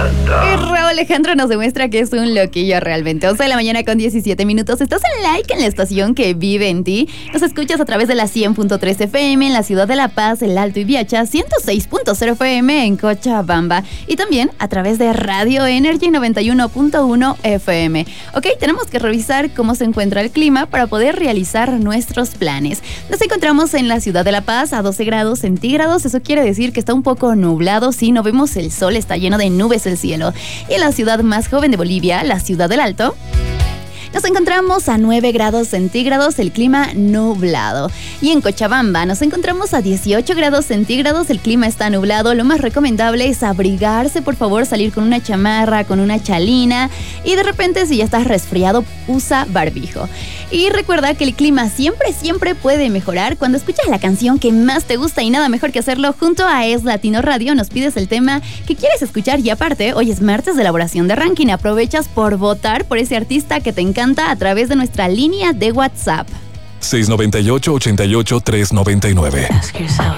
Y Raúl Alejandro nos demuestra que es un loquillo realmente. 11 de la mañana con 17 minutos. Estás en Like en la estación que vive en ti. Nos escuchas a través de la 100.3 FM en la ciudad de La Paz, El Alto y Viacha, 106.0 FM en Cochabamba y también a través de Radio Energy 91.1 FM. Ok, tenemos que revisar cómo se encuentra el clima para poder realizar nuestros planes. Nos encontramos en la ciudad de La Paz a 12 grados centígrados. Eso quiere decir que está un poco nublado. Sí, no vemos el sol, está lleno de nubes el cielo. Y en la ciudad más joven de Bolivia, la ciudad del Alto, nos encontramos a 9 grados centígrados, el clima nublado. Y en Cochabamba nos encontramos a 18 grados centígrados, el clima está nublado. Lo más recomendable es abrigarse, por favor, salir con una chamarra, con una chalina. Y de repente, si ya estás resfriado, usa barbijo. Y recuerda que el clima siempre puede mejorar cuando escuchas la canción que más te gusta y nada mejor que hacerlo junto a Es Latino Radio. Nos pides el tema que quieres escuchar y aparte, hoy es martes de elaboración de ranking. Aprovechas por votar por ese artista que te encanta a través de nuestra línea de WhatsApp. 698-88-399.